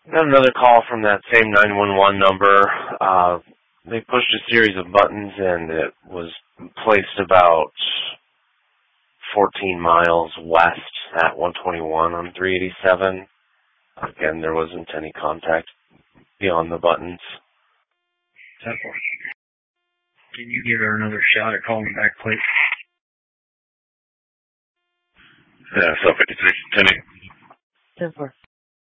Got another call from that same 911 number. They pushed a series of buttons and it was placed about 14 miles west at 121 on 387. Again, there wasn't any contact beyond the buttons. Can you give her another shot at calling back, please? Yeah, so 56, 10. 10-4.